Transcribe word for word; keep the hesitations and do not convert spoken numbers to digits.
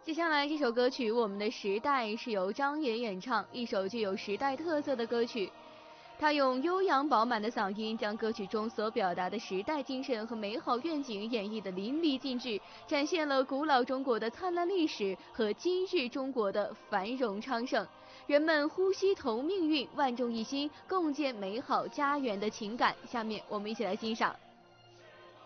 接下来这首歌曲《我们的时代》是由张也演唱，一首具有时代特色的歌曲。他用悠扬饱满的嗓音，将歌曲中所表达的时代精神和美好愿景演绎得淋漓尽致，展现了古老中国的灿烂历史和今日中国的繁荣昌盛。人们呼吸同命运，万众一心，共建美好家园的情感。下面我们一起来欣赏。